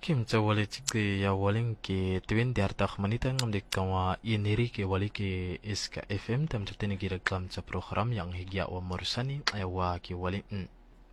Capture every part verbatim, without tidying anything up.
Kim cha wale chikde ya walen ke twin diartak manita ngam de kawa iniri ke wale ke iska F M tam chapteni ki reklam cha program yang higya wa morsani ayawa ke wale n.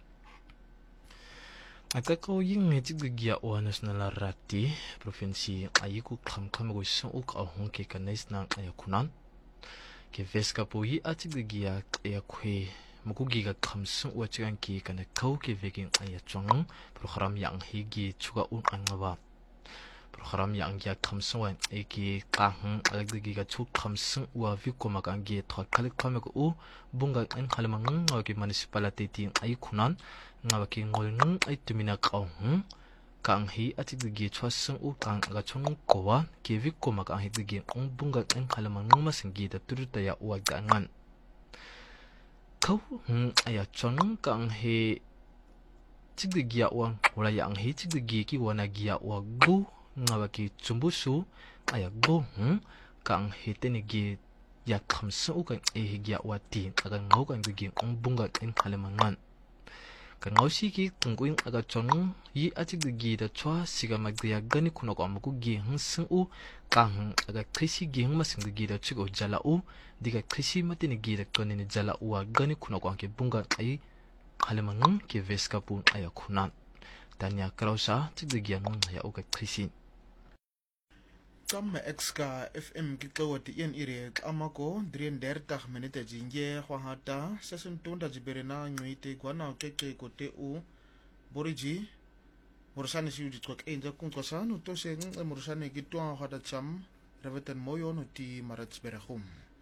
Aka ko ying ne chikde gya wa national rati provinsi ayiku kham kham go sang uk ahong ke kanais na ayakunan ke veska po yi achikde gya ya khwe mukugi ga khamsung wa chigan ki kana kau ke veking aya chong program yang higi chuga un angwa program yang ya khamsung wa eki qahang alaggi ga chu khamsung wa viko makangi thwa khalik khame ko u bunga an khalmang ngaw ki municipality ti ai khunan ngaw ki ngol ngang ai tumina qaw kang hi achiggi chwasung u kang ga chong ko wa ki viko makang hi gi ong bunga an khalmang masingi da turta ya wa gangan kau aya chong kang he chigde gya wang wala yang he chigde gi ki wana gya wa go ngawa ki chumbusu aya go kang he tene gi ya khamsu ka e gya wa ti aga ngau kang gi ong bunga en khalemangan ka ngau si ki tungkuin aga chong yi achigde gi da chwa siga magya gani kuno ko amku gi hsu u kang aga krisi gi hma sing gi da chigo jala u diga krisi matini gi da konini jala u gani kuno ko ke bunga ai khalemangan ke veska pun aya khunan tanya krausa chigde gi ang ya u ka krisi Tama exka F M ki kawati yen ire amako drien dertah menete jinge hwahata sasun tunda jiberena ngwite gwana keke kote u boriji morsane si udit kwak enja kunkosa no to se ng morsane ki twa hada cham reveten moyo no ti marats berahum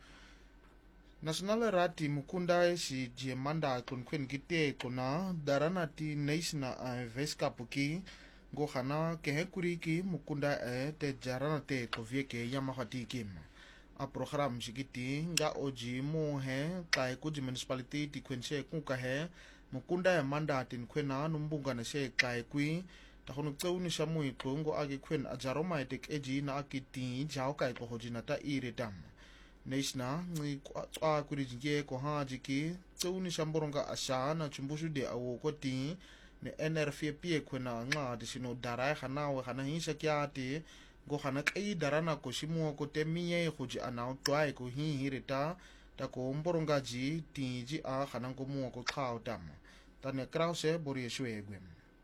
National Rati mukunda si jemanda kunkwen kite kona darana ti neisna veska puki go khana ke hekuri ki mukunda e te jarana te kovie ke yamahati kim a program shikiti nga oji mo he kai kuji municipality ti kwense kunka he mukunda e manda tin kwena numbunga na se kai kui ta hono tsawni shamu ikongo agi kwen ajaroma etek eji na akiti jao kai ko hojina ta iredam neisna ngi kwa kuri jinge ko haji ki tsawni shamboronga ashana chumbusu de awo ko ti ne N R F P kwena nga disino darai khana we khana hi sakyati go khana kai darana ko shimu ko temiye khuji ana twai ko hi hireta ta ko mboronga ji tiji a khana ko mu ko khau tam tane krause borie shwegwem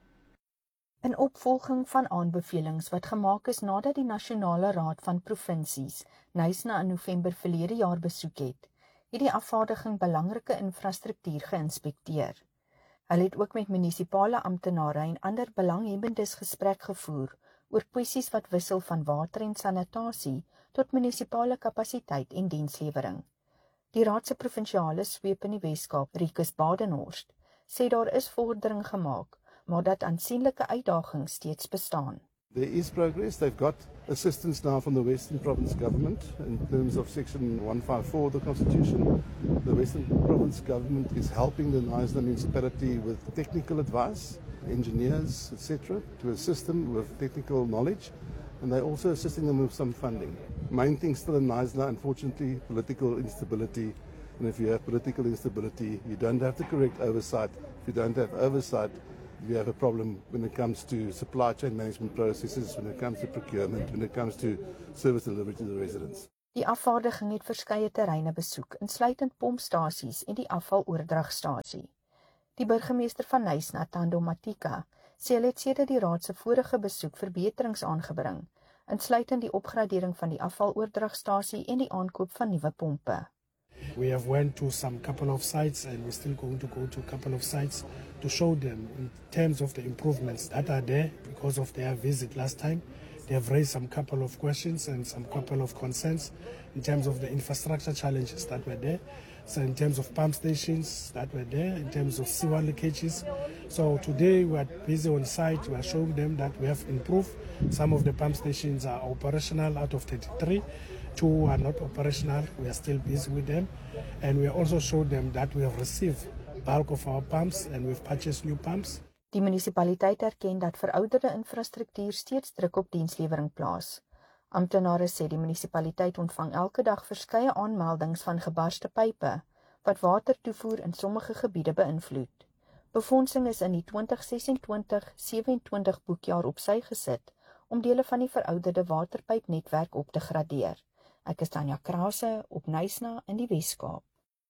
In opvolging van aanbevelings wat gemaak is nadat die Nasionale Raad van Provinsies Nysna in November verlede jaar besoek het, het die afvaardiging belangrike infrastruktuur geïnspekteer. Hulle het ook met munisipale amptenare en ander belanghebbendes gesprek gevoer oor kwessies wat wissel van water en sanitasie tot munisipale kapasiteit en dienslewering. Die Raad se provinsiale sweep in die Weskaap, Rikus Badenhorst, sê daar is vordering gemaak, maar dat aansienlike uitdagings steeds bestaan. There is progress. They've got assistance now from the Western Province government in terms of Section one fifty-four of the Constitution. The Western Province government is helping the Knysna municipality with technical advice, engineers, et cetera, to assist them with technical knowledge, and they're also assisting them with some funding. Main thing still in Knysna, unfortunately, political instability. And if you have political instability, you don't have the correct oversight. If you don't have oversight, we have a problem when it comes to supply chain management processes, when it comes to procurement, when it comes to service delivery to the residents. Die afvaardiging het verskeie terreine besoek, insluitend pompstasies en die afvaloordragstasie. Die burgemeester van Nysna, Thando Matika, sê hulle het sedert die raad se vorige besoek verbeterings aangebring, insluitend die opgradering van die afvaloordragstasie en die aankoop van nuwe pompe. We have went to some couple of sites and we're still going to go to a couple of sites to show them in terms of the improvements that are there because of their visit last time. They have raised some couple of questions and some couple of concerns in terms of the infrastructure challenges that were there. So in terms of pump stations that were there, in terms of sewer leakages. So today we are busy on site. We are showing them that we have improved. Some of the pump stations are operational out of thirty-three. Two are not operational. We are still busy with them. And we also showed them that we have received bulk of our pumps and we've purchased new pumps. Die munisipaliteit erken dat verouderde infrastruktuur steeds druk op dienslewering plaas. Amptenare sê die munisipaliteit ontvang elke dag verskeie aanmeldings van gebarste pype wat watertoevoer in sommige gebiede beïnvloed. Befondsing is in die twintig sesentwintig sewenentwintig boekjaar op sy gesit om dele van die verouderde waterpypnetwerk op te gradeer. Ek is Tanya Krause op Nysna in die Wes-Kaap.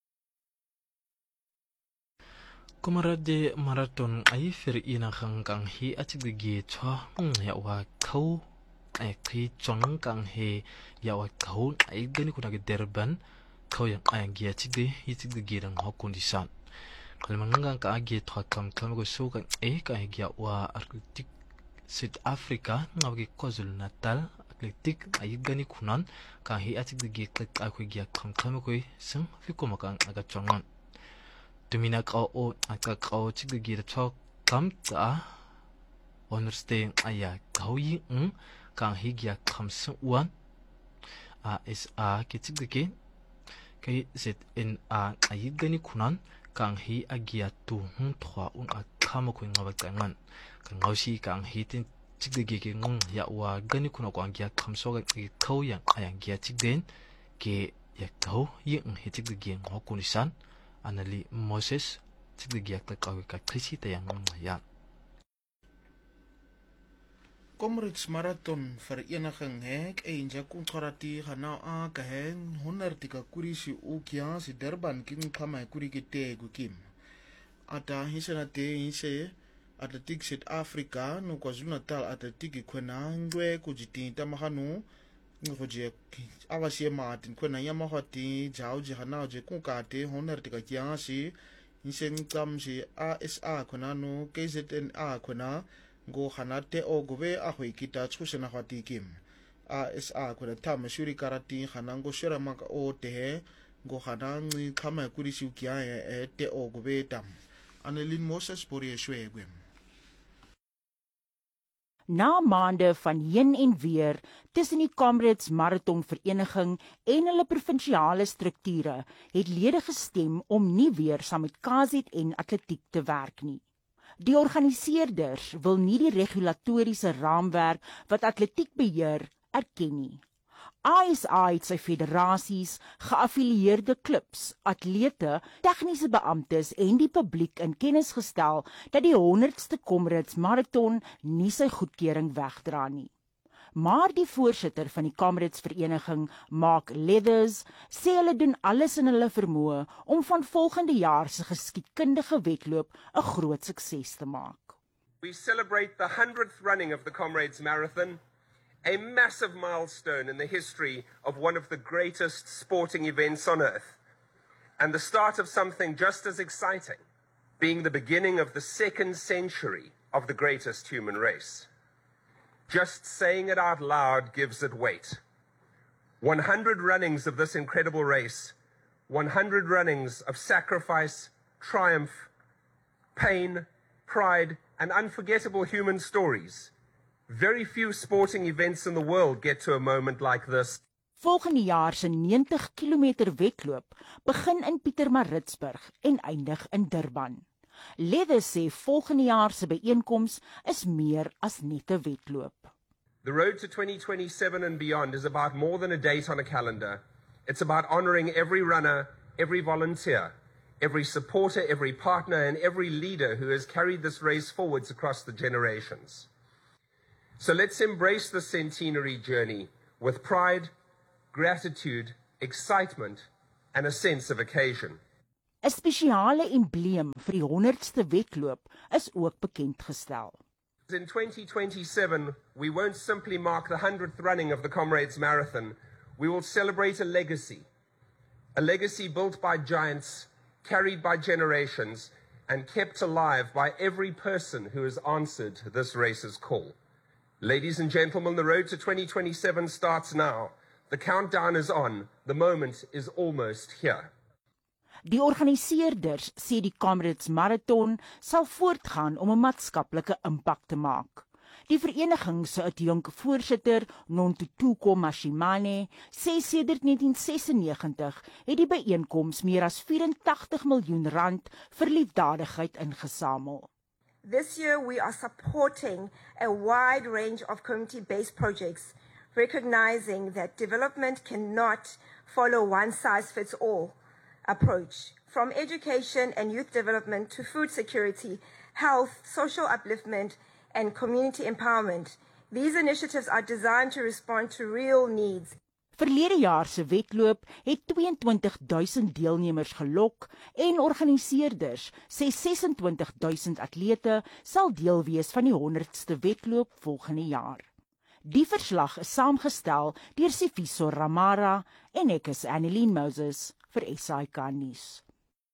Kumarade marathon ay vereniging kang he atigige chwa ya wa kau ay ki chong kang he ya wa kau ay gani kuna ke Durban kau yang ay gi atigde itigige dang hokundisan. Kalmangang ka agi thwa kam kam go so kan e ka ya wa Atlantic South Africa ngawgi KwaZulu Natal Atlantic ay gani kunan ka he atigige klik akwe gi kam kam go sing fikoma kang aga chongan. Tuminak o akak o tigigi da chok kam ta understand aya kawi ng kang higya kam suwan a is a kitigigi kay sit in a ayigani kunan kang hi agya tu hung thwa un a kama ko ngawag tangan kang ngawsi kang hitin tigigi ngong ya wa gani kuno ko agya kam so ga kaw yang ayang gya tigden ke ya kaw yin hitigigi ngokunisan Anali Moses tigigi ak kawi ka krisi tayang ya. Comrades Marathon vereniging hek enja kung karati hana a kaheng honar tika kurisi ukia si Durban king kama kuri kite gukim. Ata hisana te hise Atlantic South Africa no KwaZulu Natal Atlantic kwena ngwe kujitinta mahanu ngoje awasie Martin kwena yamahati jauji hana je kunkate honar tika kiasi hisen kamsi A S A kwena no K Z N A kwena go hanate o gobe ahoi kita tsusena hati kim A S A kwena tama shuri karati hanango shura maka o tehe go hanangi kama kurisi ukia e te o gobe tam Annelien Moses por je swegwem. Na maande van heen en weer tussen die Comrades Marathon Vereniging en hulle provinsiale strukture het lede gestem om nie weer saam met K Z N Atletiek te werk nie. Die organiseerders wil nie die regulatoriese raamwerk wat atletiek beheer erken nie. A S A het sy federasies, geaffilieerde klubs, atlete, tegniese beamptes en die publiek in kennis gestel dat die honderdste Comrades Marathon nie sy goedkeuring wegdra nie. Maar die voorsitter van die Comrades Vereniging, Mark Leathers, sê hulle doen alles in hulle vermoë om van volgende jaar se geskiedkundige wedloop 'n groot sukses te maak. We celebrate the hundredth running of the Comrades Marathon, a massive milestone in the history of one of the greatest sporting events on earth, and the start of something just as exciting, being the beginning of the second century of the greatest human race. Just saying it out loud gives it weight. one hundred runnings of this incredible race, one hundred runnings of sacrifice, triumph, pain, pride, and unforgettable human stories. Very few sporting events in the world get to a moment like this. Volgende jaar se negentig kilometer wedloop begin in Pietermaritzburg en eindig in Durban. Leathers sê volgende jaar se byeenkoms is meer as net 'n wedloop. The road to twenty twenty-seven and beyond is about more than a date on a calendar. It's about honoring every runner, every volunteer, every supporter, every partner, and every leader who has carried this race forwards across the generations. So let's embrace the centenary journey with pride, gratitude, excitement, and a sense of occasion. 'n Spesiale embleem vir die honderdste wedloop is ook bekendgestel. In twenty twenty-seven, we won't simply mark the hundredth running of the Comrades Marathon. We will celebrate a legacy, a legacy built by giants, carried by generations, and kept alive by every person who has answered this race's call. Ladies and gentlemen, the road to twenty twenty-seven starts now. The countdown is on. The moment is almost here. Die organiseerders sê die Comrades Marathon sal voortgaan om 'n maatskaplike impak te maak. Die vereniging se adjunk voorsitter, Nontutuko Mashimane, sê sedert negentien sesennegentig het die byeenkoms meer as vyerentagtig miljoen rand vir liefdadigheid ingesamel. This year we are supporting a wide range of community-based projects, recognizing that development cannot follow one-size-fits-all approach. from education and youth development to food security, health, social upliftment, and community empowerment. These initiatives are designed to respond to real needs. Verlede jaar se wedloop het tweeëntwintig duisend deelnemers gelok en organiseerders sê ses en twintig duisend atlete sal deel wees van die honderdste wedloop volgende jaar. Die verslag is saamgestel deur Sifiso Ramara en ek is Annelien Moses vir S A I K nuus.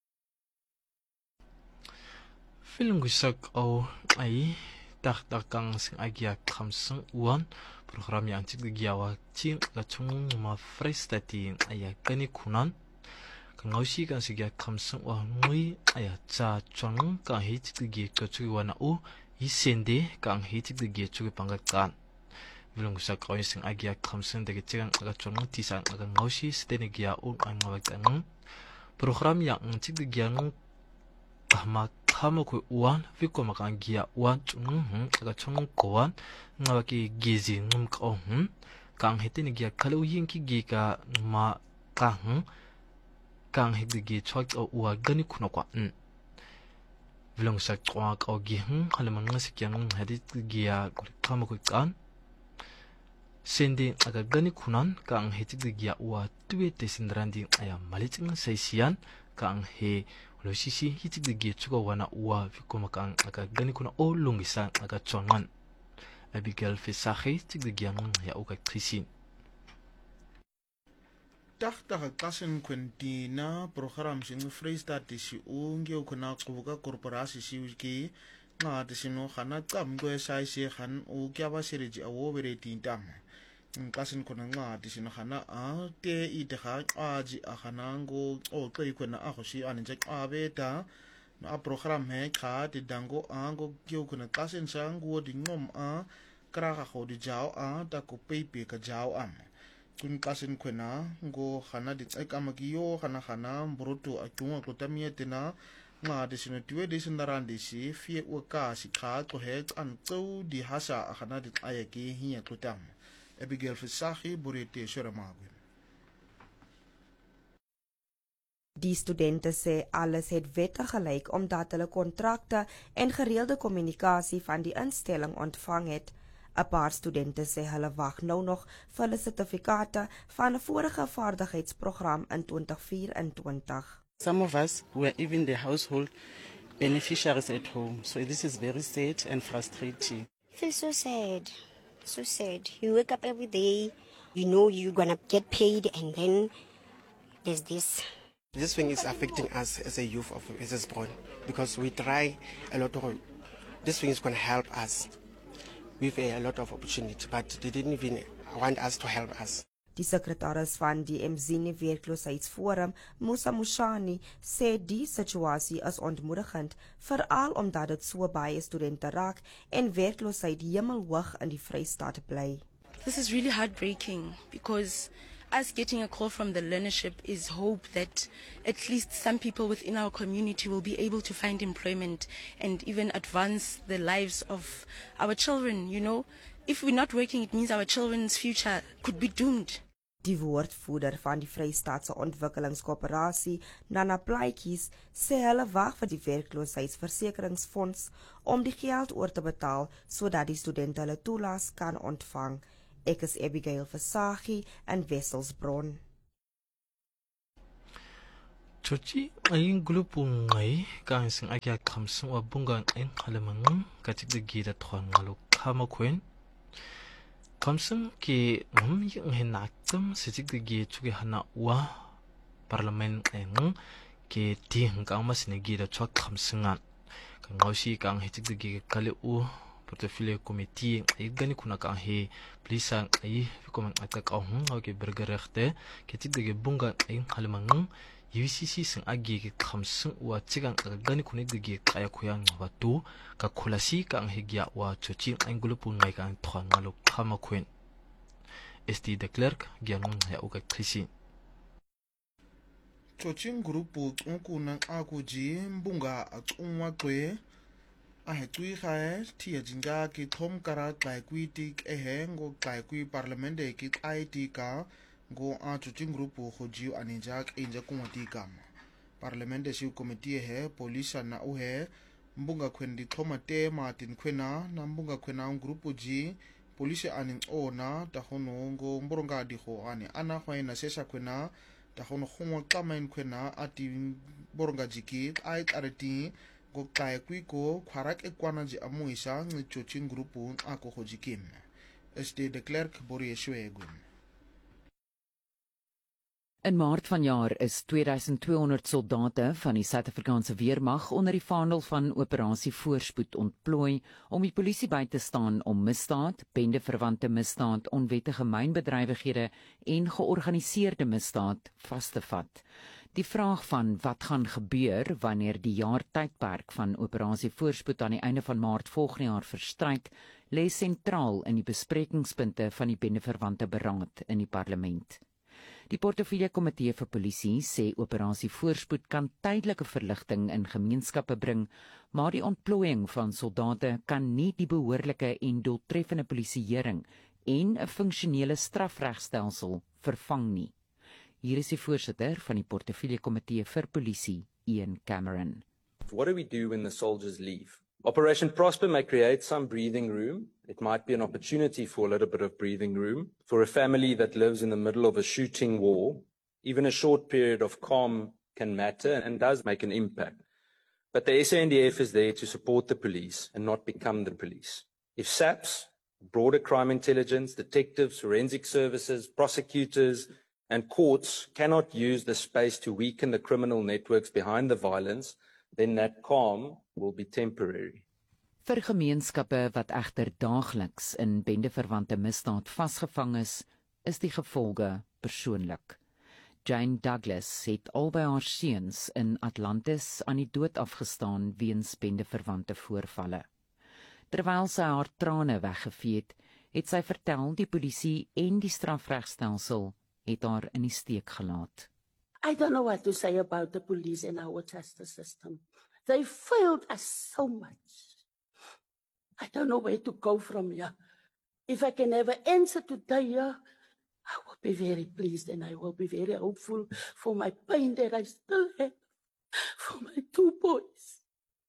Filmgusak au ai taktakang sing agia khamsang uan program yang cik giawa cing ka chung ma frestati aya kani kunan kangausi kan sigia khamsang wa ngui aya cha chong ka hi cik gi ka chu wana u isende kang hi cik gi chu pangakan filmgusak au sing agia khamsang de cing ka chong tisan ka ngausi stene gia u angawak tang program yang cik giang ahma kama ko uan viko makang gia uan chung hm ka chung koan ngawaki gizi ngum ka hm kang hetin gia khalu yin ki gi ka ma ka hm kang he gi chok o uwa gani kuno kwa n vilong sak kwa ka gi hm halman ngasi kyang hadi gia kama ko kan sende aga gani kunan kang he ti gia uwa tuwe te sindrandi aya maliching saisian kang he lo sisi hitik de ge chugo wana uwa viko makang aga gani kuna o lungisa aga chongan Abigail Fesache tik de giang ya ook actrice Tachtige kassen kwentina program sing Vrystaat disi unge ukuna kubuka korporasi siwiki nga disino khana kam go sai se khan u kya ba siriji awo bere tintam kassen kuna nga disino khana a te ite kha aji a khana ngo o kai kuna a khosi an je a beta na program he kha ti dango ango kyo kuna kassen sango di ngom a kra kha khodi jao a ta ko pepe ka jao am kun kasin kwena ngo khana di ekamagiyo khana khana mbrutu atunga klotamie tena nga desino tiwe desindarandi si fie uka si kha to he an tsu di hasa khana di ayaki hiya klotam Abigail Fesache burete shoramagwe. Die studente sê alles het wettig gelyk omdat hulle kontrakte en gereelde kommunikasie van die instelling ontvang het. 'n Paar studente sê hulle wag nou nog vir hulle sertifikate van 'n vorige vaardigheidsprogram in twenty twenty-four. Some of us were even the household beneficiaries at home, so this is very sad and frustrating. I feel so sad, so sad. You wake up every day, you know you're gonna get paid, and then there's this. This thing is affecting us as a youth of Missisbron because we try a lot of. This thing is going to help us. We've a lot of opportunity, but they didn't even want us to help us. Die sekretaris van die Mzini Werkloosheidsforum, Musa Mushani, sê die situasie is ontmoedigend, veral omdat dit so baie studente raak en werkloosheid hemelhoog in die Vrystaat bly. This is really heartbreaking because us getting a call from the learnership is hope that at least some people within our community will be able to find employment and even advance the lives of our children, you know. If we're not working, it means our children's future could be doomed. Die woordvoerder van die Vrystaatse Ontwikkelingskoöperasie, Nana Plaatjies, sê hulle wag vir die werkloosheidsversekeringsfonds om die geld oor te betaal sodat die studente hulle toelaas kan ontvang. Ek is Abigail Fesache in Wesselsbron. Chochi ayin grupo ngai kan sing akia khamsung wa bunga en khalamang katik de gida thwan ngalo khama khwen khamsung ke ngam yang henakam sitik de gi chuge hana wa parliament en ke ti hangka masne gida chok khamsungan kan ngausi kang hitik de gi kale u portfolio committee ay gani kuna ka he plisa ay komang atak ahung okay bergerechte ketik de bunga ay khalamang U C C sing agi ke khamsung wa chigang gani kuni de kaya khuyang wa tu ka khulasi ka ang higya wa chochi angulupu ngai ka thwa ngalo khama khuen S T de Klerk gyang ya uka krisi chochi grupu unkuna akuji mbunga atungwa kwe a he tui khae thia jinga ki thom kara klai kwi tik e he ngo klai kwi parliament e ki I T ka go a chochi grupu khoji aninjak inja kumati kam Parlamente si komitie he polisa na uhe mbunga kwendi tlhomate Martin kwena na mbunga kwena grupo G polisi aning ona tahono ngo mboronga diho ane ana khwaina sesha kwena tahono khongwa klamain kwena ati boronga jiki ai clarity go tlae kwiko khwarak ekwana ji amuisa ngichoching grupo ako hojikim este de Klerk Borieshwegwen. In Maart vanjaar is tweeduisend tweehonderd soldate van die Suid-Afrikaanse weermag onder die vaandel van Operasie Voorspoed ontplooi om die polisie by te staan om misdaad, bendeverwante misdaad, onwettige mynbedrywighede en georganiseerde misdaad vas te vat. Die vraag van wat gaan gebeur wanneer die jaartydperk van Operasie Voorspoed aan die einde van Maart volgende jaar verstryk, lê sentraal in die besprekingspunte van die bendeverwante beraad in die parlement. Die Portefeulje Komitee vir Polisie sê Operasie Voorspoed kan tydelike verligting in gemeenskappe bring, maar die ontplooiing van soldate kan nie die behoorlike en doeltreffende polisieering en 'n funksionele strafregstelsel vervang nie. Hier is die voorsitter van die Portefeulje Komitee vir Polisie, Ian Cameron. What do we do when the soldiers leave? Operation Prosper may create some breathing room. It might be an opportunity for a little bit of breathing room. For a family that lives in the middle of a shooting war, even a short period of calm can matter and does make an impact. But the S A N D F is there to support the police and not become the police. If S A Ps, broader crime intelligence, detectives, forensic services, prosecutors, and courts cannot use the space to weaken the criminal networks behind the violence, then that calm will be temporary. Vir gemeenskappe wat egter daagliks in bendeverwante misdaad vasgevang is, is die gevolge persoonlik. Jane Douglas het albei haar seuns in Atlantis aan die dood afgestaan weens bendeverwante voorvalle. Terwyl sy haar trane weggevee het, het sy vertel die polisie en die strafregstelsel het haar in die steek gelaat. I don't know what to say about the police and our justice system. They failed us so much. I don't know where to go from here. If I can have an answer today, I will be very pleased and I will be very hopeful for my pain that I still have, for my two boys.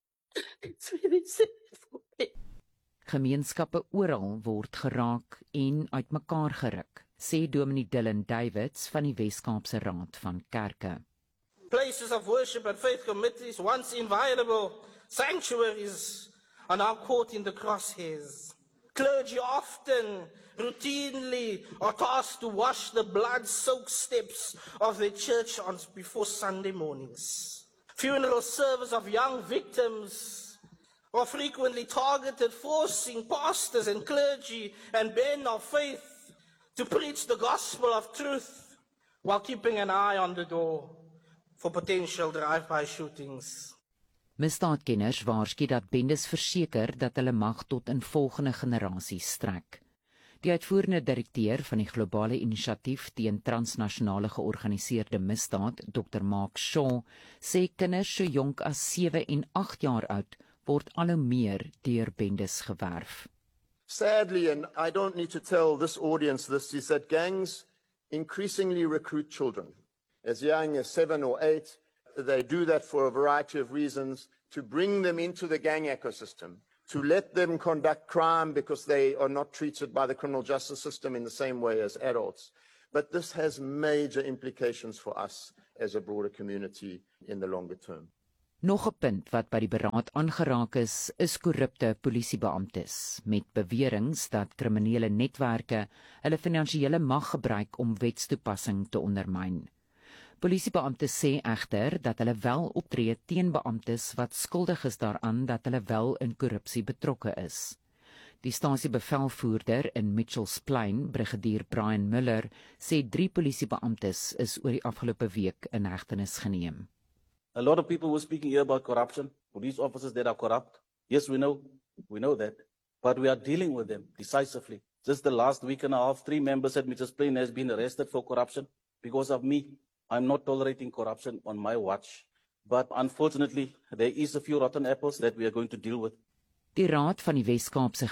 It's very sad for me. Gemeenskappe oral word geraak en uitmekaar geruk, sê Dominee Dylan Davids van die Wes-Kaapse Raad van Kerke. Places of worship and faith committees, once inviolable sanctuaries, are now caught in the crosshairs. Clergy often, routinely, are tasked to wash the blood-soaked steps of their church on before Sunday mornings. Funeral service of young victims are frequently targeted, forcing pastors and clergy and men of faith to preach the gospel of truth while keeping an eye on the door for potential drive-by shootings. Misdaadkenners waarsku dat bendes verseker dat hulle mag tot in volgende generasies strek. Die uitvoerende direkteur van die globale inisiatief teen transnasionale georganiseerde misdaad, dokter Mark Shaw, sê kinders so jonk as sewe en agt jaar oud word al hoe meer deur bendes gewerf. Sadly, and I don't need to tell this audience this, is that gangs increasingly recruit children. As young as seven or eight, they do that for a variety of reasons, to bring them into the gang ecosystem, to let them conduct crime because they are not treated by the criminal justice system in the same way as adults. But this has major implications for us as a broader community in the longer term. Nog 'n punt wat by die beraad aangeraak is, is korrupte polisiebeamptes, met beweringe dat kriminele netwerke hulle finansiële mag gebruik om wetstoepassing te ondermyn. Polisiebeamptes sê egter dat hulle wel optree teen beamptes wat skuldig is daaraan dat hulle wel in korrupsie betrokke is. Die stasiebevelvoerder in Mitchells Plain, brigadier Brian Miller, sê drie polisiebeamptes is oor die afgelope week in hegtenis geneem. A lot of people were speaking here about corruption, police officers that are corrupt. Yes, we know, we know that, but we are dealing with them decisively. Just the last week and a half, three members at Mitchells Plain has been arrested for corruption because of me. I'm not tolerating corruption on my watch, but unfortunately, there is a few rotten apples that we are going to deal with. Die Raad van die Wes-Kaapse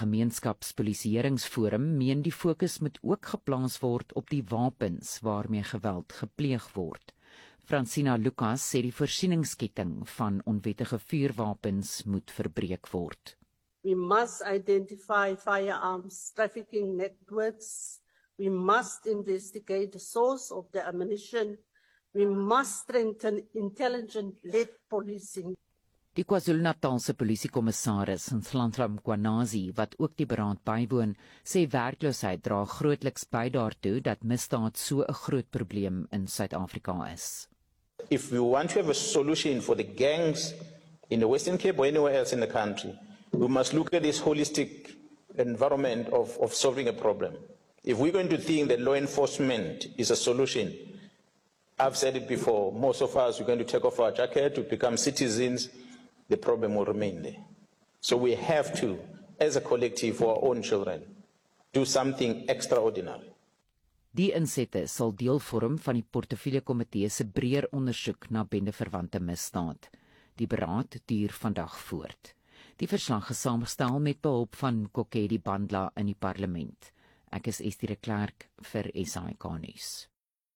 Gemeenskapspolisieeringsforum meen die fokus moet ook geplaas word op die wapens waarmee geweld gepleeg word. Francina Lucas sê die voorsieningsketting van onwettige vuurwapens moet verbreek word. We must identify firearms trafficking networks. We must investigate the source of the ammunition. We must strengthen intelligence-led policing. Die KwaZulu-Natalse polisiekommissaris, Nhlanhla Mkhwanazi, wat ook die beraad bywoon, sê werkloosheid dra grootliks by daartoe dat misdaad so 'n groot probleem in Suid-Afrika is. If we want to have a solution for the gangs in the Western Cape or anywhere else in the country, we must look at this holistic environment of, of solving a problem. If we're going to think that law enforcement is a solution, I've said it before, most of us are going to take off our jacket to become citizens, the problem will remain there. So we have to, as a collective for our own children, do something extraordinary. Die insette sal deel vorm van die portefeulje komitee se breër ondersoek na bendeverwante misdaad. Die beraad duur vandag voort. Die verslag is saamgestel met behulp van Kokedi Bandla in die parlement. Ek is Estie de Klerk vir S A I K Nuus.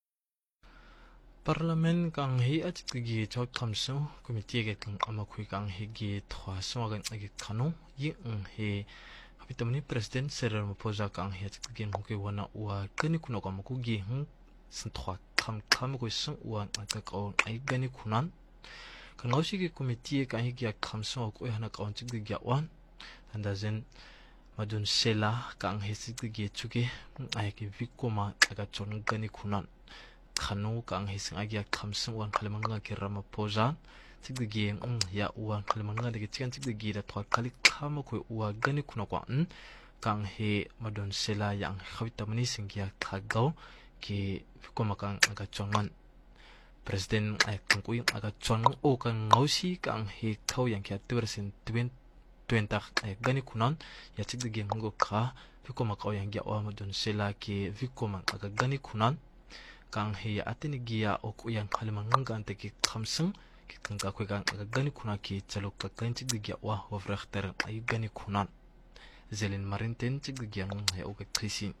Parliament kang hi at gi chok khamso committee ge kang amakhui kang hi gi thwa so ga gi khano yi ng he habitamni president Cyril Ramaphosa kang hi at gi ngke wana wa kani kuno kam ku gi hm sin thwa kham kham ko sung wa ka ka ai gani kunan kan ngausi gi committee kang hi gi khamso ko hana ka on chig gi wan anda zen madun sela kang hi sig gi chuki ai ki vikoma ka chon gani kunan khanu kang hising agya khamsung wan khalamanga ki Ramaphosa chiggi ng ya wan khalamanga de chikan chiggi da thwa khali khama ko wa gani khuna kwa n kang he madon sela yang khawitamani singya khagaw ki koma kang aga chongan president ai kang ku aga chon o kang ngausi kang he thaw yang kya tuersin twenty ai gani khunan ya chiggi ngo kha koma ka yang ya wa madon sela ki vikoma aga gani khunan kang he atini giya ok uyang khalimang ante ki khamsung ki kangka khoi kang gani khuna ki chalok ka kan chig giya wa hofrachter ay gani khunan zelen marinten chig giya ng he ok khisi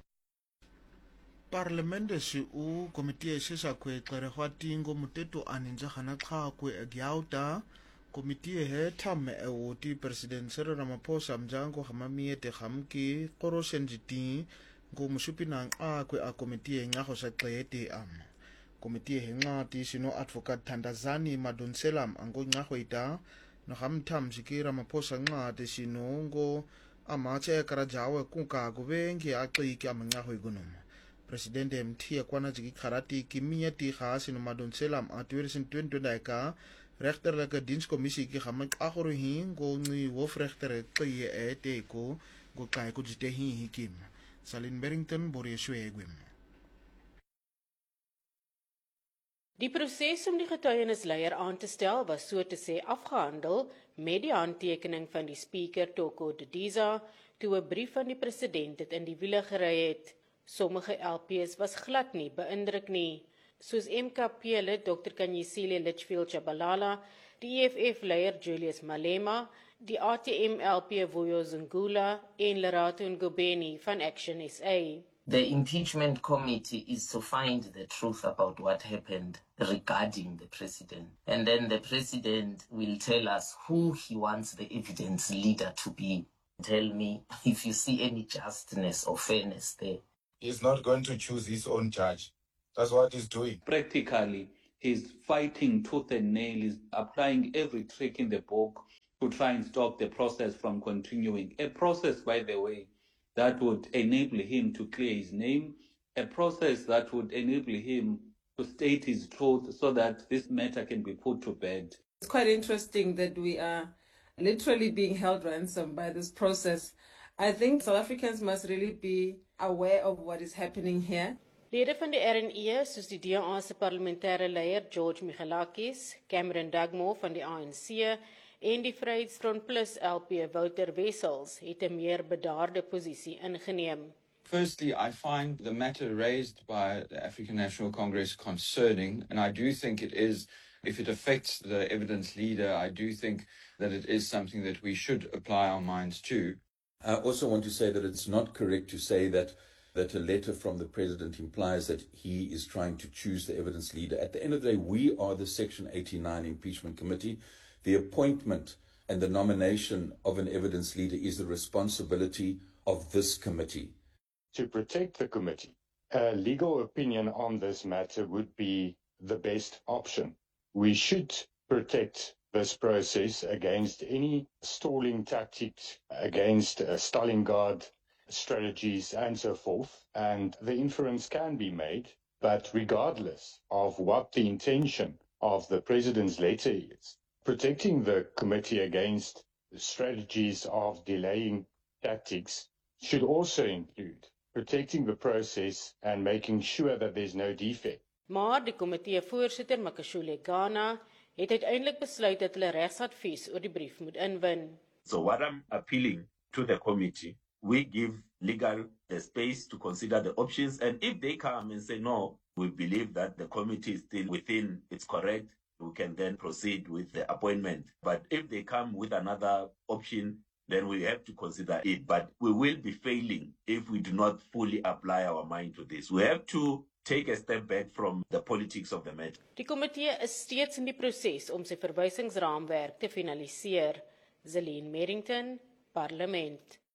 Parliament si u committee se sa khwe tlare khwati ngo muteto aninja khana kha khwe agyauta committee he tham e o ti president Cyril Ramaphosa mjango hamami ete khamki koroshen jiti ngo musupinang a kwe a committee nga go sa qete am committee he nga ti sino advocate Thandazani Madonselam ango nga go ita no hamtham sikira Ramaphosa nga te sino ngo ama che kara jawe kunka go bengi a qiki am nga go igunum president mthia kwana jiki kharati kimia ti kha sino Madonselam a twenty twenty ka rechterlike dienskommissie ki gamak agoro hi ngo ni hofregter qie ete ko go kai ko jite hi hi kim Salin Barrington Boreeswegwem. Die proses om die getuienisleier aan te stel was so te sê afgehandel met die handtekening van die speaker Toko Didiza toe 'n brief van die president dit in die wiele gery het. Sommige L P's was glad nie beïndruk nie, soos M K P-lid Dokter Kanyisile Litchfield Chabalala, die E F F-leier Julius Malema, die A T M L P Vuyo Zungula en Lerato Ngobeni van Action S A. The impeachment committee is to find the truth about what happened regarding the president. And then the president will tell us who he wants the evidence leader to be. Tell me if you see any justness or fairness there. He's not going to choose his own judge. That's what he's doing. Practically, he's fighting tooth and nail, he's applying every trick in the book to try and stop the process from continuing. A process, by the way, that would enable him to clear his name, a process that would enable him to state his truth so that this matter can be put to bed. It's quite interesting that we are literally being held ransom by this process. I think South Africans must really be aware of what is happening here. Lede van die R N E, soos die D A se parlementêre leier George Michalakis, Cameron Dugmore van die A N C en die Vryheidsfront Plus L P Wouter Wessels het 'n meer bedaarde posisie ingeneem. Firstly, I find the matter raised by the African National Congress concerning, and I do think it is, if it affects the evidence leader, I do think that it is something that we should apply our minds to. I also want to say that it's not correct to say that that a letter from the President implies that he is trying to choose the evidence leader. At the end of the day, we are the Section eighty-nine Impeachment Committee. The appointment and the nomination of an evidence leader is the responsibility of this committee. To protect the committee, a legal opinion on this matter would be the best option. We should protect this process against any stalling tactics, against uh, Stalingrad strategies and so forth, and the inference can be made, but regardless of what the intention of the President's letter is, protecting the committee against strategies of delaying tactics should also include protecting the process and making sure that there's no defect. Maar die komitee voorsitter Makashule Ghana het uiteindelik besluit dat hulle regsadvies oor die brief moet inwin. So what I'm appealing to the committee, we give legal the space to consider the options, and if they come and say no, we believe that the committee is still within, it's correct, we can then proceed with the appointment. But if they come with another option, then we have to consider it. But we will be failing if we do not fully apply our mind to this. We have to take a step back from the politics of the matter. Die komitee is steeds in die proses om sy verwysingsraamwerk te finaliseer. Zelene Merrington, Parlement.